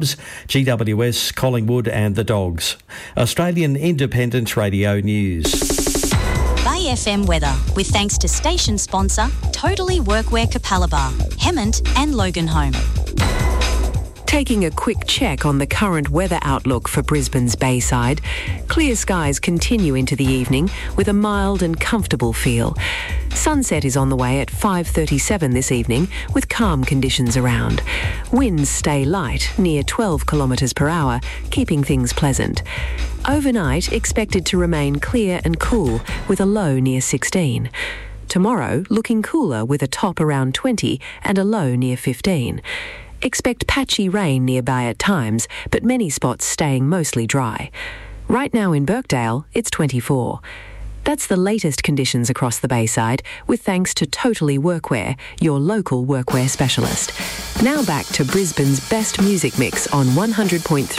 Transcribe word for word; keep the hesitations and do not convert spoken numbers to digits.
G W S, Collingwood and the Dogs. Australian Independent Radio News. Bay F M weather, with thanks to station sponsor Totally Workwear Capalaba, Hemmant and Loganholme. Taking a quick check on the current weather outlook for Brisbane's Bayside. Clear skies continue into the evening with a mild and comfortable feel. Sunset is on the way at five thirty-seven this evening with calm conditions around. Winds stay light, near twelve kilometres per hour, keeping things pleasant. Overnight, expected to remain clear and cool with a low near sixteen. Tomorrow, looking cooler with a top around twenty and a low near fifteen. Expect patchy rain nearby at times, but many spots staying mostly dry. Right now in Birkdale, it's twenty-four. That's the latest conditions across the Bayside, with thanks to Totally Workwear, your local workwear specialist. Now back to Brisbane's best music mix on one hundred point three.